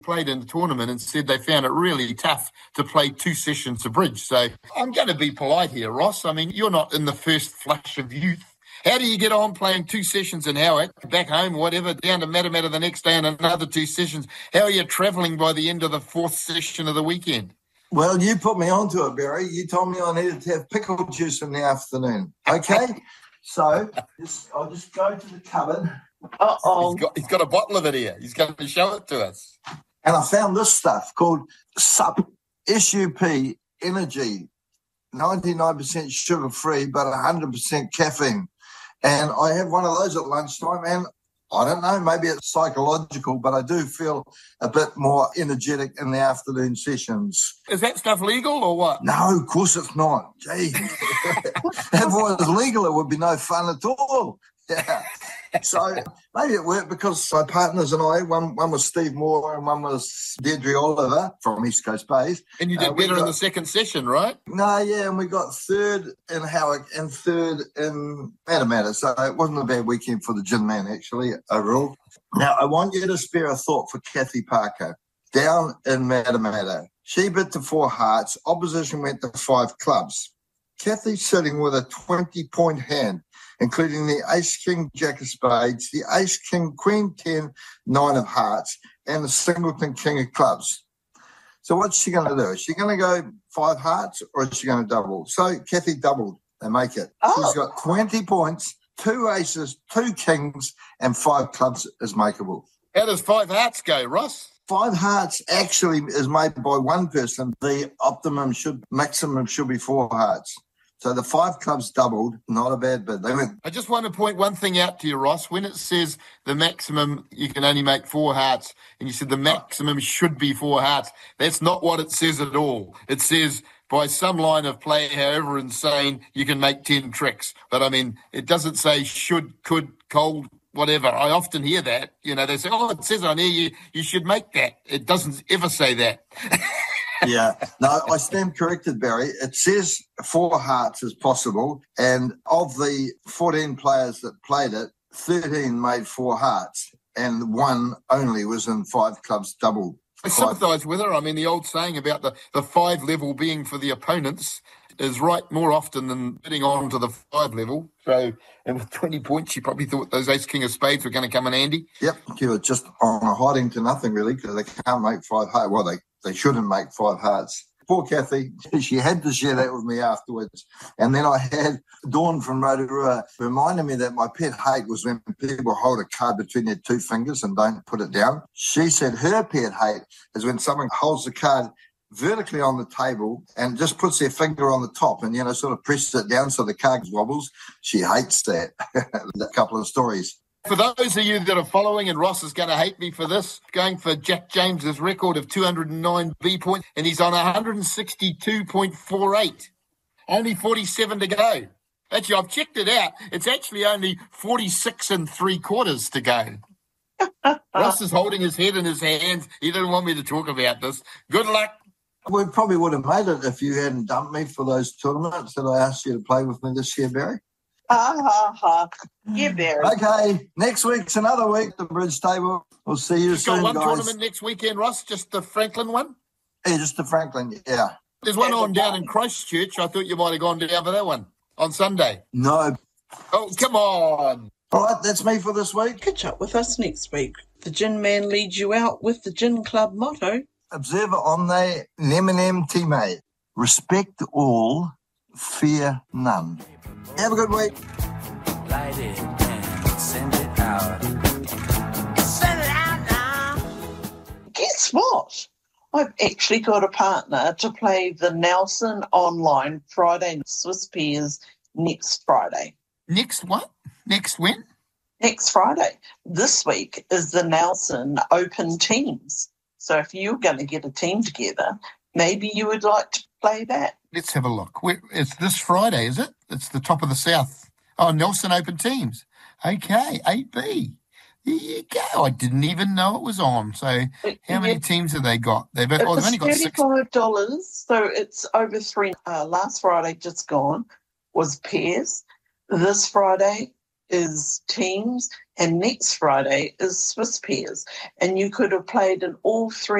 played in the tournament and said they found it really tough to play 2 sessions of bridge. So I'm going to be polite here, Ross. I mean, you're not in the first flush of youth. How do you get on playing 2 sessions in Howick, back home, whatever, down to Matamata the next day and another 2 sessions? How are you travelling by the end of the 4th session of the weekend? Well, you put me onto it, Barry. You told me I needed to have pickle juice in the afternoon. Okay? So I'll just go to the cupboard. Uh-oh. He's got a bottle of it here. He's going to show it to us. And I found this stuff called SUP, S-U-P, Energy, 99% sugar-free, but 100% caffeine. And I have one of those at lunchtime, and I don't know, maybe it's psychological, but I do feel a bit more energetic in the afternoon sessions. Is that stuff legal or what? No, of course it's not. Gee, if it was legal, it would be no fun at all. Yeah. So maybe it worked because my partners and I, one was Steve Moore and one was Deirdre Oliver from East Coast Bays. And you did better in the second session, right? No, yeah, and we got 3rd in Howick and 3rd in Matamata. So it wasn't a bad weekend for the gin man, actually, overall. Now, I want you to spare a thought for Kathy Parker. Down in Matamata, she bid to 4 hearts. Opposition went to 5 clubs. Kathy's sitting with a 20-point hand, including the Ace-King Jack of Spades, the Ace-King Queen 10, 9 of hearts, and the Singleton King of clubs. So what's she going to do? Is she going to go 5 hearts or is she going to double? So Kathy doubled and make it. Oh. She's got 20 points, 2 aces, 2 kings, and 5 clubs is makeable. How does 5 hearts go, Ross? 5 hearts actually is made by one person. The maximum should be 4 hearts. So the 5 clubs doubled, not a bad bid. I just want to point one thing out to you, Ross. When it says the maximum, you can only make 4 hearts, and you said the maximum should be 4 hearts, that's not what it says at all. It says by some line of play, however insane, you can make 10 tricks. But, I mean, it doesn't say should, could, cold, whatever. I often hear that. You know, they say, oh, it says on here you should make that. It doesn't ever say that. Yeah. No, I stand corrected, Barry. It says 4 hearts is possible, and of the 14 players that played it, 13 made 4 hearts, and 1 only was in 5 clubs double. I sympathise with her. I mean, the old saying about the 5 level being for the opponents is right more often than bidding on to the 5 level. So, and with 20 points, she probably thought those Ace-King of Spades were going to come in handy. Yep. She was just on a hiding to nothing, really, because they can't make 5 hearts. Well, they shouldn't make 5 hearts. Poor Kathy, she had to share that with me afterwards. And then I had Dawn from Rotorua reminding me that my pet hate was when people hold a card between their 2 fingers and don't put it down. She said her pet hate is when someone holds the card vertically on the table and just puts their finger on the top and, sort of presses it down so the card wobbles. She hates that. A couple of stories. For those of you that are following, and Ross is going to hate me for this, going for Jack James's record of 209 B points, and he's on 162.48. Only 47 to go. Actually, I've checked it out. It's actually only 46 3/4 to go. Ross is holding his head in his hands. He didn't want me to talk about this. Good luck. We probably would have made it if you hadn't dumped me for those tournaments that I asked you to play with me this year, Barry. Yeah, Barry. Okay, next week's another week, the bridge table. We'll see you soon, got one guys. Tournament next weekend, Ross? Just the Franklin one? Yeah, just the Franklin, yeah. There's one on down in Christchurch. I thought you might have gone down for that one on Sunday. No. Oh, come on. All right, that's me for this week. Catch up with us next week. The Gin Man leads you out with the Gin Club motto. Observer omne neminem time. Respect all, fear none. Have a good week. Light it and send it out. Send it out now. Guess what? I've actually got a partner to play the Nelson Online Friday Swiss Pairs next Friday. Next what? Next when? Next Friday. This week is the Nelson Open Teams. So if you're going to get a team together, maybe you would like to play that. Let's have a look. It's this Friday, is it? It's the top of the South. Oh, Nelson Open Teams. Okay, 8B. There you go. I didn't even know it was on. So how many teams have they got? They've only got $35, so it's over 3. Last Friday, just gone, was pairs. This Friday is teams, And next Friday is Swiss Pairs. And you could have played in all three